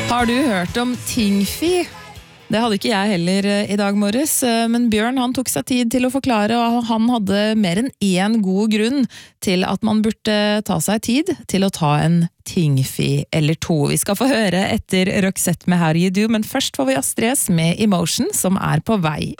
Har du hørt om Tingfi? Det hadde ikke jeg heller i dag morges, men Bjørn han tok seg tid til å forklare, og han hadde mer enn én god grunn til at man burde ta seg tid til å ta en Tingfi eller to. Vi skal få høre etter Roxette med How Do You Do, men først får vi Astrid S med Emotion, som er på vei.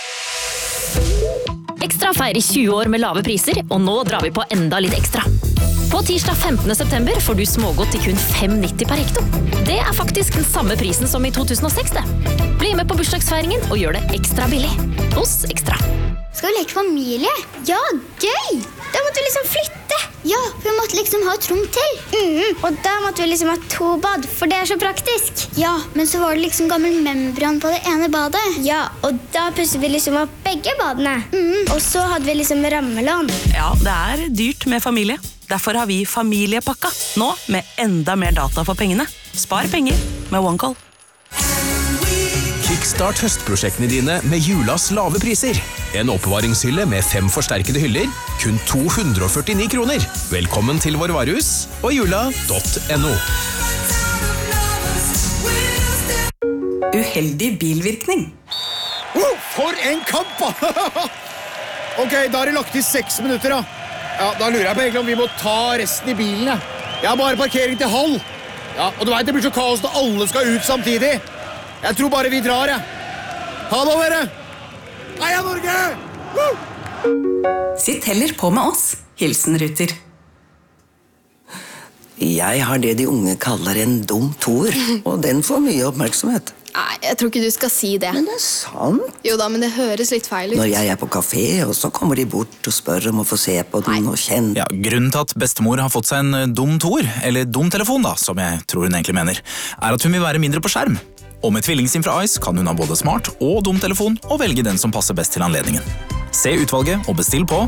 Ekstra feirer 20 år med lave priser, og nå drar vi på enda litt ekstra. På tirsdag 15. september får du smågodt til kun 5,90 per hekto. Det er faktisk den samme prisen som i 2006 det. Bli med på bursdagsfeiringen og gjør det ekstra billig. Hos Ekstra. Skal vi leke familie? Ja, gøy! Da måtte vi liksom flytte. Ja, vi måtte liksom ha et rom til. Og da måtte vi liksom ha 2 bad, for det er så praktisk. Ja, men så var det liksom gammel membran på det ene badet. Ja, og da pusset vi liksom opp begge badene. Og så hadde vi liksom rammelån. Ja, det er dyrt med familie. Derfor har vi familiepakka, nå med enda mer data for pengene. Spar penger med OneCall. Kickstart høstprosjektene dine med julas lave priser. En oppbevaringshylle med 5 forsterkede hyller, kun 249 kroner. Velkommen til vår varehus og jula.no. Uheldig bilvirkning. For en kamp! Ok, da har det lagt i 6 minutter da. Ja, da lurer jeg på egentlig om vi må ta resten i bilen. Jeg har bare parkering til halv. Ja, og du vet det blir så kaos når alle skal ut samtidig. Jeg tror bare vi drar, jeg. Ha det, dere! Heia Norge! Sitt heller på med oss. Hilsen Ruter. Jeg har det de unge kaller en dum toer, og den får mye oppmerksomhet. Nei, jeg tror ikke du skal si det. Men det er sant. Jo da, men det høres litt feil ut. Når jeg er på kafé, og så kommer de bort og spør om å få se på den og kjenne. Ja, grunnen til at bestemor har fått seg en dum toer, eller dum telefon da, som jeg tror hun egentlig mener, er at hun vil være mindre på skjerm. Og med tvillingsim fra Ice kan hun ha både smart og dum telefon og velge den som passer best til anledningen. Se utvalget og bestill på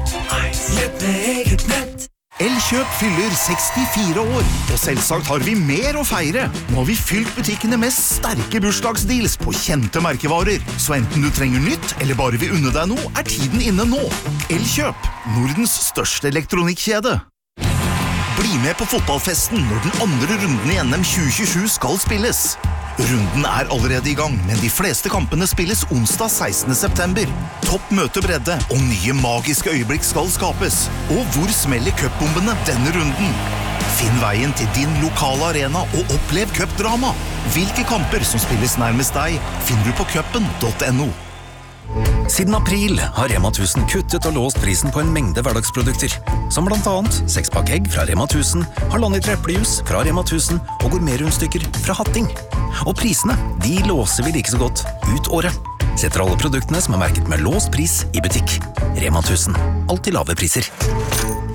Elkjøp fyller 64 år, og selvsagt har vi mer å feire. Nå har vi fylt butikkene med sterke bursdagsdeals på kjente merkevarer. Så enten du trenger nytt eller bare vil unne deg noe, er tiden inne nå. Elkjøp, Nordens største elektronikkjede. Bli med på fotballfesten når den andre runden i NM 2027 skal spilles. Runden er allerede i gang, men de fleste kampene spilles onsdag 16. september. Topp møtebredde og nye magiske øyeblikk skal skapes. Og hvor smeller cupbombene denne runden? Finn veien til din lokale arena og opplev cupdrama. Hvilke kamper som spilles nærmest deg, finner du på cupen.no. Siden april har Rema 1000 kuttet og låst prisen på en mengde hverdagsprodukter, som blant annet 6-pakk egg fra Rema 1000, 1,5 liter eplejus fra Rema 1000 og gourmetrundstykker fra Hatting. Og prisene, de låser vi like så godt ut året. Setter alle produktene som er merket med låst pris i butikk. Rema 1000, alltid lave priser.